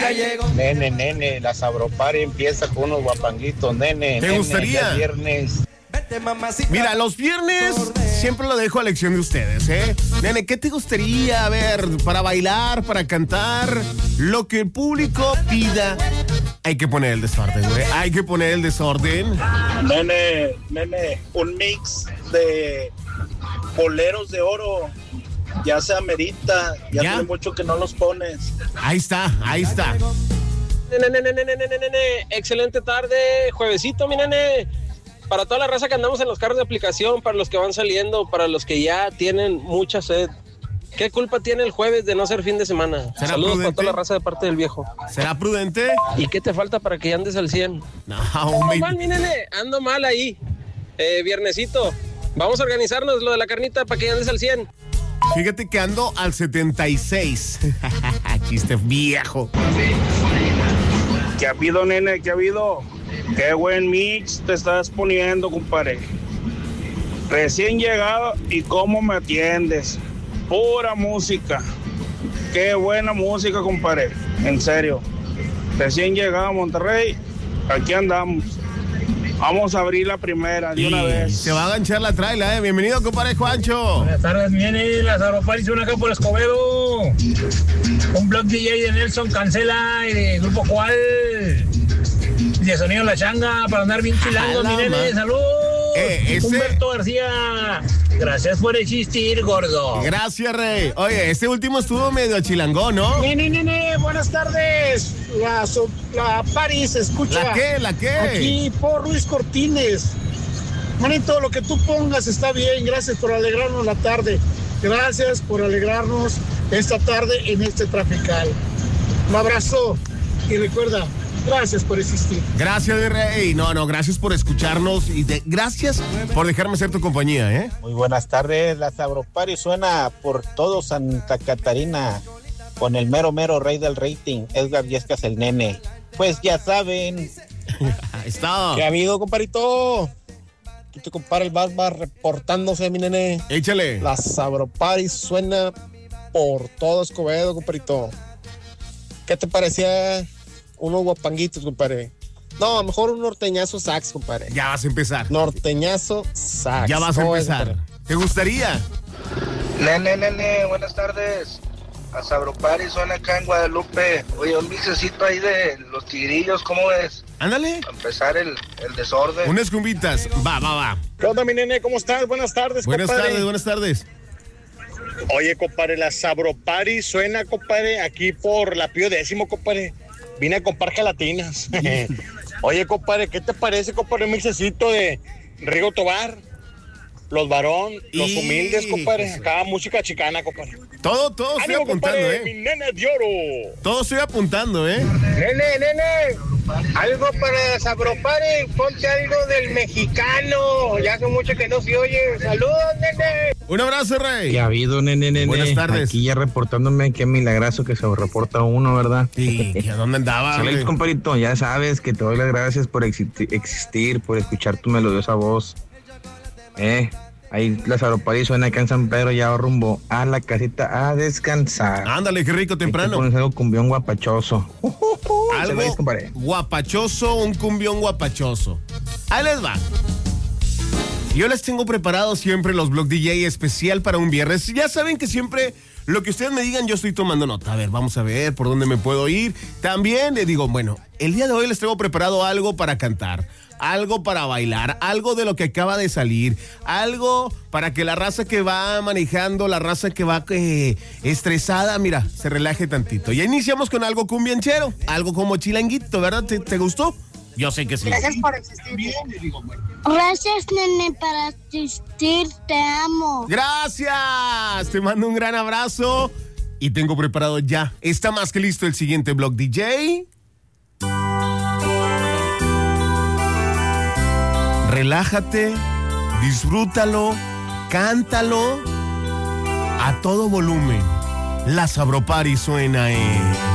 ya llegó. Nene, la Sabropari empieza con unos guapanguitos, nene. ¿Te gustaría? Ya viernes. Vete, mamacita. Mira, los viernes siempre lo dejo a elección de ustedes, ¿eh? Nene, ¿qué te gustaría ver para bailar, para cantar? Lo que el público pida. Hay que poner el desorden, güey. Hay que poner el desorden. Nene, un mix de boleros de oro. Ya se amerita. Ya tiene mucho que no los pones. Ahí está. Nene, excelente tarde, juevesito, mi nene. Para toda la raza que andamos en los carros de aplicación, para los que van saliendo, para los que ya tienen mucha sed. ¿Qué culpa tiene el jueves de no ser fin de semana? Saludos para toda la raza de parte del viejo. ¿Será prudente? ¿Y qué te falta para que ya andes al 100? No, ando mal, mi nene, ando mal ahí. Viernesito, vamos a organizarnos lo de la carnita para que ya andes al 100. Fíjate que ando al 76. Chiste viejo. ¿Qué ha habido, nene? ¿Qué ha habido? Qué buen mix te estás poniendo, compadre. Recién llegado y cómo me atiendes. Pura música. Qué buena música, compadre. En serio. Recién llegado a Monterrey, aquí andamos. Vamos a abrir la primera de una vez. Se va a ganchar la traila, Bienvenido, compadre Juancho. Buenas tardes, viene la Sabropari, suena acá por Escobedo. Un blog DJ de Nelson Cancela y de Grupo Cual. Y de Sonido La Changa para andar bien chilando, mi nene. ¡Salud! Humberto García. Gracias por existir, gordo. Gracias, Rey. Oye, este último estuvo medio chilangón, ¿no? Nene, buenas tardes. La Paris, escucha. ¿La qué? Aquí por Luis Cortines. Manito, lo que tú pongas está bien. Gracias por alegrarnos la tarde. Gracias por alegrarnos esta tarde en este trafical. Un abrazo y recuerda, gracias por existir. Gracias, Rey. No, gracias por escucharnos y gracias por dejarme ser tu compañía, ¿eh? Muy buenas tardes. La Sabropari suena por todo Santa Catarina con el mero rey del rating, Edgar Yescas, el nene. Pues ya saben. Está. ¿Qué ha habido, comparito? Aquí te compara el Basba reportándose, mi nene. Échale. La Sabropari suena por todo Escobedo, comparito. ¿Qué te parecía unos guapanguitos, compadre? No, a lo mejor un norteñazo sax, compadre. Ya vas a empezar. Norteñazo sax. Ya vas a empezar. ¿Te gustaría? Nene, buenas tardes. A Sabropari suena acá en Guadalupe. Oye, un mixecito ahí de los tigrillos, ¿cómo ves? Ándale. Para empezar el desorden. Unas cumbitas. Va. ¿Qué onda, mi nene? ¿Cómo estás? Buenas tardes, compadre. Buenas tardes. Oye, compadre, la Sabropari suena, compadre, aquí por la Pío Décimo, compadre. Vine a comprar gelatinas. Oye, compadre, ¿qué te parece, compadre, un mixecito de Rigo Tobar? Los Varón, los humildes, compadre. Acá música chicana, compadre. Todo estoy apuntando, compadre, mi nene de oro. Todo estoy apuntando, Nene, algo para Sabropari, ponte algo del mexicano. Ya hace mucho que no se oye. Saludos, nene. Un abrazo, Rey. ¿Qué ha habido, nene? Buenas tardes. Aquí ya reportándome, qué milagroso que se reporta uno, ¿verdad? Sí, ¿a dónde andaba? Saludos, compadrito, ya sabes que te doy las gracias por existir, por escuchar tu melodiosa voz. Ahí la Sabropari suena acá en San Pedro, ya rumbo a la casita a descansar. Ándale, qué rico temprano. Pones algo cumbión guapachoso. Algo guapachoso, un cumbión guapachoso. Ahí les va. Yo les tengo preparado siempre los Blog DJ especial para un viernes. Ya saben que siempre lo que ustedes me digan yo estoy tomando nota. A ver, vamos a ver por dónde me puedo ir. También les digo, bueno, el día de hoy les tengo preparado algo para cantar, algo para bailar, algo de lo que acaba de salir, algo para que la raza que va manejando, la raza que va estresada, mira, se relaje tantito. Ya iniciamos con algo cumbianchero, algo como chilanguito, ¿verdad? ¿Te gustó? Yo sé que sí. Gracias por existir. Gracias, nene, para asistir. Te amo. Gracias. Te mando un gran abrazo. Y tengo preparado ya. Está más que listo el siguiente Blog DJ. Relájate, disfrútalo, cántalo a todo volumen. La Sabropari suena en...